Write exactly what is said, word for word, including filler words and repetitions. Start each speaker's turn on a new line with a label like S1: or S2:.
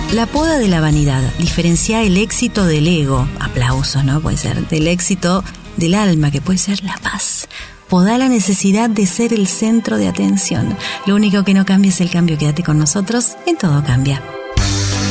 S1: La poda de la vanidad. Diferencia el éxito del ego. Aplausos, ¿no? Puede ser. Del éxito del alma, que puede ser la paz. Podá la necesidad de ser el centro de atención. Lo único que no cambia es el cambio. Quédate con nosotros, en Todo Cambia.